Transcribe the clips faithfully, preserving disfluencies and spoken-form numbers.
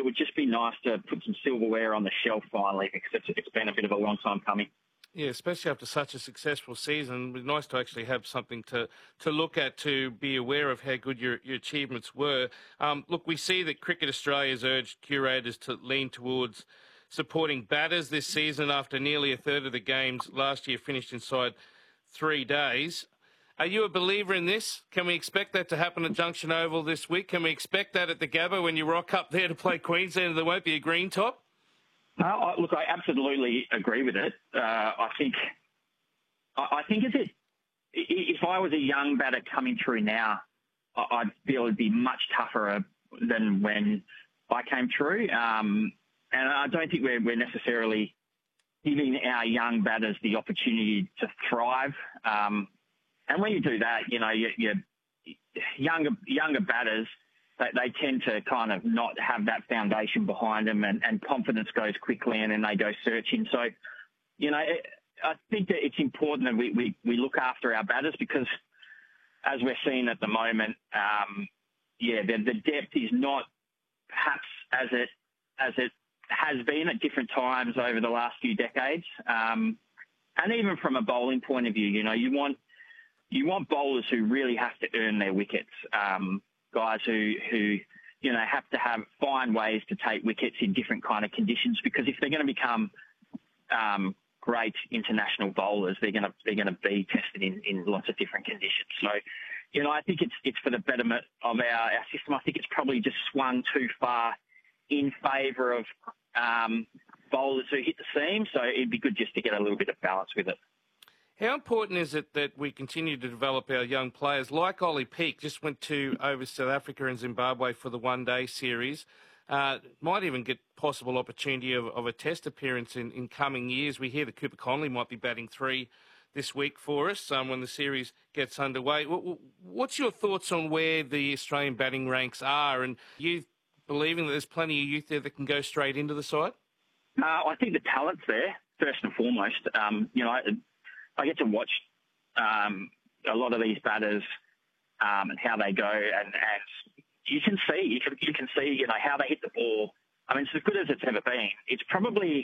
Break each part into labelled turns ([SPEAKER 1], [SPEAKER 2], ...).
[SPEAKER 1] would just be nice to put some silverware on the shelf finally, because it's, it's been a bit of a long time coming.
[SPEAKER 2] Yeah, especially after such a successful season, it's nice to actually have something to, to look at, to be aware of how good your, your achievements were. Um, look, we see that Cricket Australia has urged curators to lean towards supporting batters this season after nearly a third of the games last year finished inside three days. Are you a believer in this? Can we expect that to happen at Junction Oval this week? Can we expect that at the Gabba when you rock up there to play Queensland and there won't be a green top?
[SPEAKER 1] Uh, I, look, I absolutely agree with it. Uh, I think, I, I think if it, if I was a young batter coming through now, I, I'd feel it'd be much tougher than when I came through. Um, and I don't think we're, we're necessarily giving our young batters the opportunity to thrive. Um, and when you do that, you know, you, you younger younger batters, They, they tend to kind of not have that foundation behind them, and, and confidence goes quickly, and then they go searching. So, you know, it, I think that it's important that we, we, we look after our batters, because as we're seeing at the moment, um, yeah, the, the depth is not perhaps as it as it has been at different times over the last few decades. Um, and even from a bowling point of view, you know, you want you want bowlers who really have to earn their wickets. Um, guys who, who, you know, have to have find ways to take wickets in different kind of conditions, because if they're going to become um, great international bowlers, they're going to they're going to be tested in, in lots of different conditions. So, you know, I think it's it's for the betterment of our, our system. I think it's probably just swung too far in favour of um, bowlers who hit the seam. So it'd be good just to get a little bit of balance with it.
[SPEAKER 2] How important is it that we continue to develop our young players? Like Ollie Peake, just went to over South Africa and Zimbabwe for the one-day series. Uh, might even get possible opportunity of, of a test appearance in, in coming years. We hear that Cooper Connolly might be batting three this week for us um, when the series gets underway. What's your thoughts on where the Australian batting ranks are, and you believing that there's plenty of youth there that can go straight into the side?
[SPEAKER 1] Uh, I think the talent's there, first and foremost. Um, you know, I, I get to watch um, a lot of these batters um, and how they go, and, and you can see, you can, you can see, you know, how they hit the ball. I mean, it's as good as it's ever been. It's probably,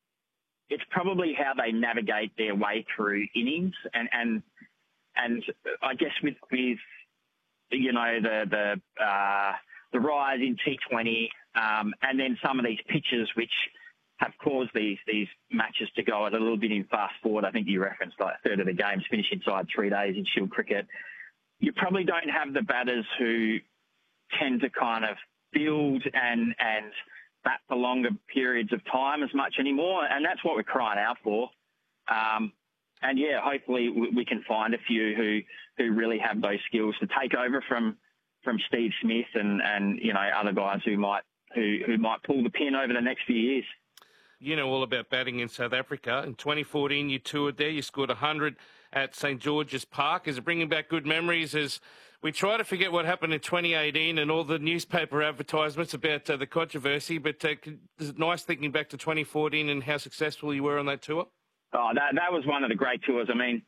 [SPEAKER 1] it's probably how they navigate their way through innings, and and and I guess with with you know the the uh, the rise in T twenty, um, and then some of these pitches which have caused these these matches to go a little bit in fast forward. I think you referenced like a third of the games finish inside three days in Shield cricket. You probably don't have the batters who tend to kind of build and and bat for longer periods of time as much anymore, and that's what we're crying out for. Um, and yeah, hopefully we, we can find a few who who really have those skills to take over from from Steve Smith and and you know other guys who might who who might pull the pin over the next few years.
[SPEAKER 2] You know all about batting in South Africa. In twenty fourteen, you toured there. You scored one hundred at St George's Park. Is it bringing back good memories as we try to forget what happened in twenty eighteen and all the newspaper advertisements about uh, the controversy? But uh, is it nice thinking back to twenty fourteen and how successful you were on that tour?
[SPEAKER 1] Oh, that that was one of the great tours. I mean,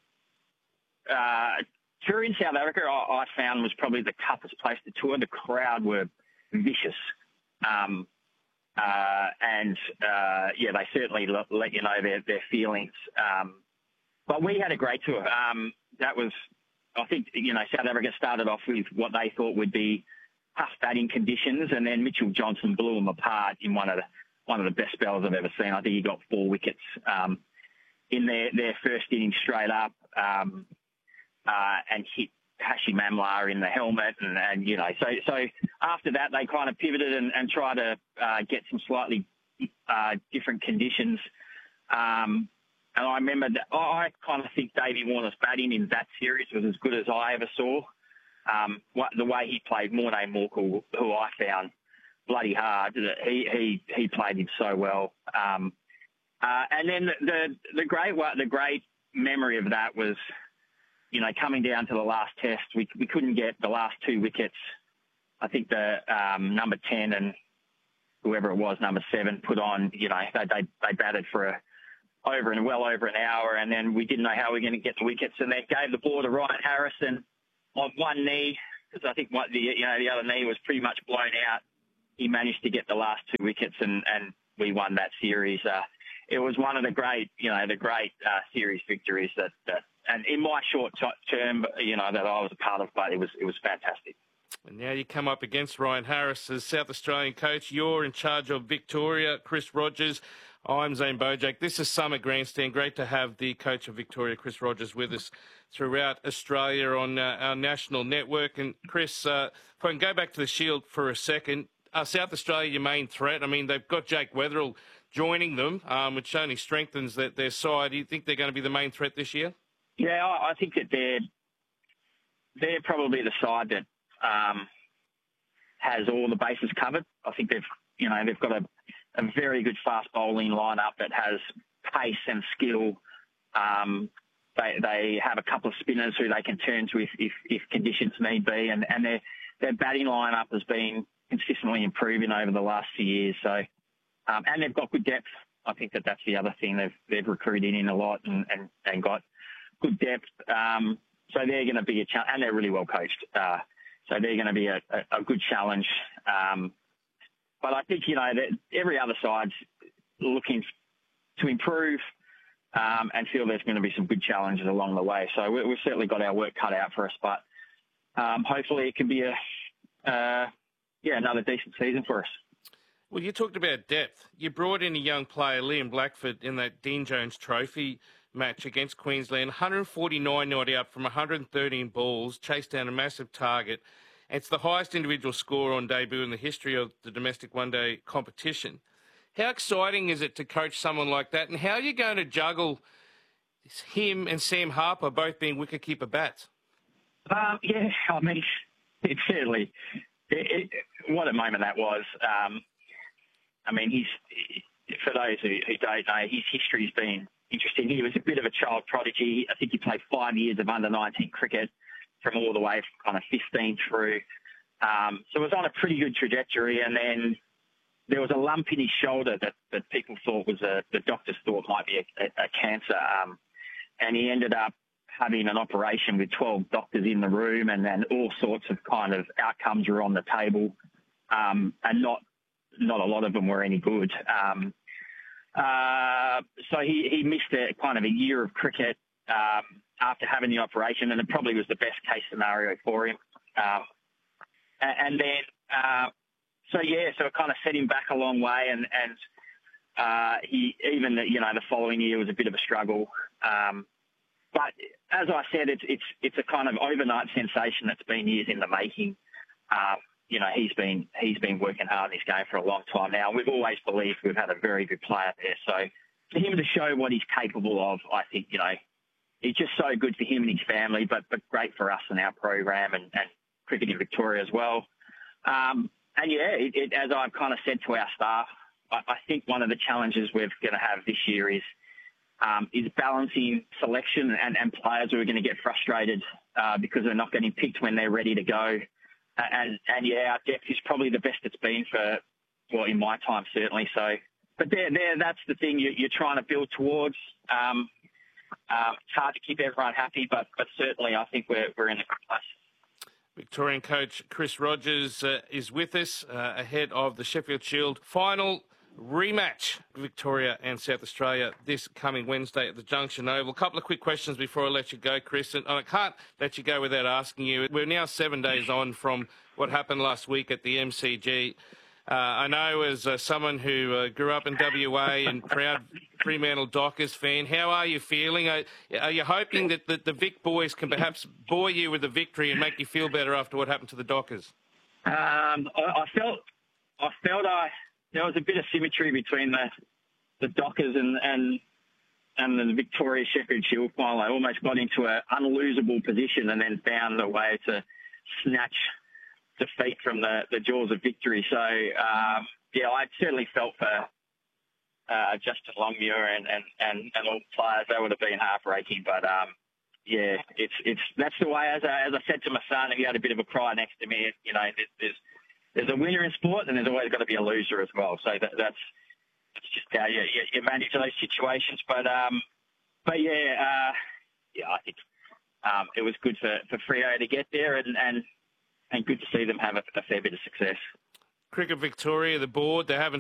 [SPEAKER 1] uh, touring South Africa, I, I found was probably the toughest place to tour. The crowd were vicious. Um, Uh, and, uh, yeah, they certainly let, let you know their, their feelings. Um, but we had a great tour. Um, that was, I think, you know, South Africa started off with what they thought would be tough batting conditions, and then Mitchell Johnson blew them apart in one of the, one of the best spells I've ever seen. I think he got four wickets um, in their, their first inning straight up um, uh, and hit Hashim Amla in the helmet, and, and you know, so so after that they kind of pivoted and, and tried to uh, get some slightly uh, different conditions. Um, and I remember that I kind of think Davey Warner's batting in that series was as good as I ever saw. Um, what, the way he played Morné Morkel, who I found bloody hard, he he he played him so well. Um, uh, and then the the, the great the great memory of that was, you know, coming down to the last test, we we couldn't get the last two wickets. I think the um, number ten and whoever it was, number seven, put on, you know, they they, they batted for a, over and well over an hour, and then we didn't know how we were going to get the wickets, and they gave the ball to Ryan Harrison on one knee, because I think what the you know the other knee was pretty much blown out. he managed to get the last two wickets and, and we won that series. Uh, it was one of the great, you know, the great uh, series victories that, that, and in my short term, you know, that I was a part of, but it was it was fantastic.
[SPEAKER 2] And now you come up against Ryan Harris as South Australian coach. You're in charge of Victoria, Chris Rogers. I'm Zane Bojak. This is Summer Grandstand. Great to have the coach of Victoria, Chris Rogers, with us throughout Australia on uh, our national network. And Chris, uh, if I can go back to the Shield for a second, uh, South Australia, your main threat. I mean, they've got Jake Weatherill joining them, um, which only strengthens that, their side. Do you think they're going to be the main threat this year?
[SPEAKER 1] Yeah, I, I think that they're they're probably the side that um, has all the bases covered. I think they've you know they've got a a very good fast bowling lineup that has pace and skill. Um, they they have a couple of spinners who they can turn to if, if, if conditions need be, and, and their their batting lineup has been consistently improving over the last few years. So, um, and they've got good depth. I think that that's the other thing. They've they've recruited in a lot and, and, and got good depth. Um, so they're going to be a challenge, and they're really well coached. Uh, so they're going to be a, a, a good challenge. Um, But I think, you know, that every other side's looking to improve um, and feel there's going to be some good challenges along the way. So we, we've certainly got our work cut out for us, but um, hopefully it can be a, uh, yeah, another decent season for us.
[SPEAKER 2] Well, you talked about depth. You brought in a young player, Liam Blackford, in that Dean Jones Trophy match against Queensland, one forty-nine not out from one hundred thirteen balls, chased down a massive target. It's the highest individual score on debut in the history of the domestic one-day competition. How exciting is it to coach someone like that, and how are you going to juggle him and Sam Harper both being wicketkeeper bats?
[SPEAKER 1] Um, yeah, I mean, it certainly, it, it, what a moment that was. Um, I mean, he's, for those who, who don't know, his history's been interesting. He was a bit of a child prodigy. I think he played five years of under nineteen cricket, from all the way from kind of fifteen through. Um, so it was on a pretty good trajectory. And then there was a lump in his shoulder that, that people thought was a, the doctors thought might be a, a, a cancer. Um, and he ended up having an operation with twelve doctors in the room, and then all sorts of kind of outcomes were on the table. Um, and not, not a lot of them were any good. Um, uh, so he, he missed a kind of a year of cricket. Um, after having the operation, and it probably was the best case scenario for him. Um, and, and then, uh, so yeah, so it kind of set him back a long way, and, and uh, he even, you know, the following year was a bit of a struggle. Um, but as I said, it's, it's, it's a kind of overnight sensation that's been years in the making. Um, you know, he's been, he's been working hard in this game for a long time now. We've always believed we've had a very good player there. So for him to show what he's capable of, I think, you know, it's just so good for him and his family, but but great for us and our program and, and cricket in Victoria as well. Um, and yeah, it, it, as I've kind of said to our staff, I, I think one of the challenges we're going to have this year is um, is balancing selection and, and players who are going to get frustrated uh, because they're not getting picked when they're ready to go. And and yeah, our depth is probably the best it's been for, well, in my time certainly. So, but there, there, that's the thing you, you're trying to build towards. Um, Um, it's hard to keep everyone happy, but but certainly I think we're we're in a good place.
[SPEAKER 2] Victorian coach Chris Rogers uh, is with us uh, ahead of the Sheffield Shield final rematch, Victoria and South Australia, this coming Wednesday at the Junction Oval. A couple of quick questions before I let you go, Chris, and I can't let you go without asking you. We're now seven days on from what happened last week at the M C G. Uh, I know as uh, someone who uh, grew up in W A and proud Fremantle Dockers fan, how are you feeling? Are, are you hoping that the, the Vic boys can perhaps buoy you with a victory and make you feel better after what happened to the Dockers?
[SPEAKER 1] Um, I, I felt I felt I there was a bit of symmetry between the the Dockers and and and the Victoria Sheffield Shield final. I almost got into an unlosable position and then found a way to snatch defeat from the, the jaws of victory. So, um, yeah, I certainly felt for uh, Justin Longmuir and, and, and, and all the players. That would have been heartbreaking. But, um, yeah, it's it's that's the way, as I, as I said to my son, he had a bit of a cry next to me, you know, there's, there's a winner in sport and there's always got to be a loser as well. So that, that's, that's just how you, you, you manage those situations. But, um, but yeah, uh, yeah, I think um, it was good for, for Freo to get there and, and, and good to see them have a, a fair bit of success.
[SPEAKER 2] Cricket Victoria, the board, they haven't